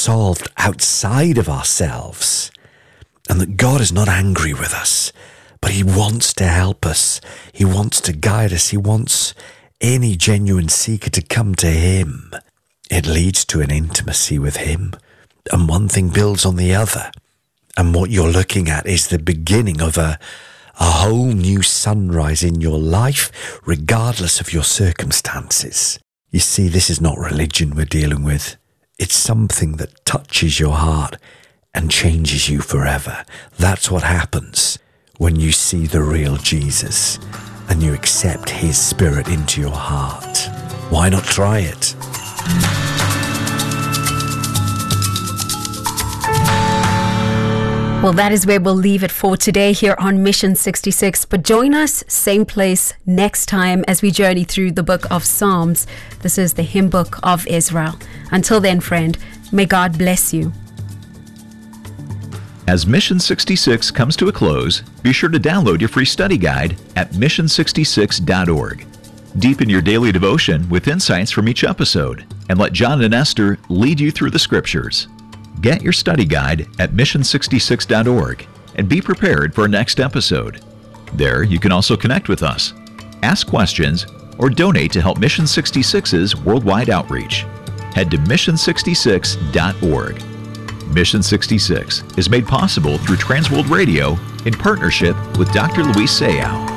solved outside of ourselves, and that God is not angry with us, but he wants to help us. He wants to guide us. He wants any genuine seeker to come to him. It leads to an intimacy with him, and one thing builds on the other. And what you're looking at is the beginning of a whole new sunrise in your life, regardless of your circumstances. You see, this is not religion we're dealing with. It's something that touches your heart and changes you forever. That's what happens when you see the real Jesus and you accept his spirit into your heart. Why not try it? Well, that is where we'll leave it for today here on Mission 66. But join us, same place, next time as we journey through the book of Psalms. This is the hymn book of Israel. Until then, friend, may God bless you. As Mission 66 comes to a close, be sure to download your free study guide at mission66.org. Deepen your daily devotion with insights from each episode, and let John and Esther lead you through the scriptures. Get your study guide at mission66.org and be prepared for our next episode. There, you can also connect with us, ask questions, or donate to help Mission 66's worldwide outreach. Head to mission66.org. Mission 66 is made possible through Transworld Radio in partnership with Dr. Luis Sayao.